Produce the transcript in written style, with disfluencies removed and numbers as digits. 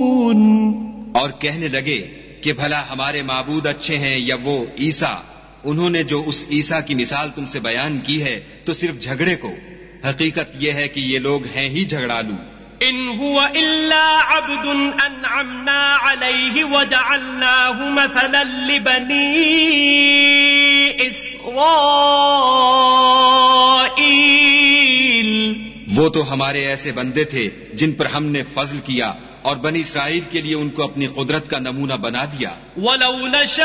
और कहने लगे कि भला हमारे माबूद अच्छे हैं या वो ईसा। उन्होंने जो उस ईसा की मिसाल तुमसे बयान की है तो सिर्फ झगड़े को। हकीकत यह है कि ये लोग हैं ही झगड़ालू। इन हुवा इल्ला अब्दुन अनअमना अलैहि वजअलनाहु मसलन लिबनी इस्राईल। वो तो हमारे ऐसे बंदे थे जिन पर हमने फजल किया और बनी इसराइल के लिए उनको अपनी कुदरत का नमूना बना दिया।